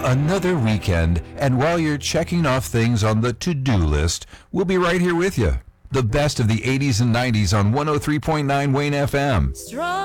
Another weekend, and while you're checking off things on the to-do list, we'll be right here with you. The best of the 80s and 90s on 103.9 Wayne FM.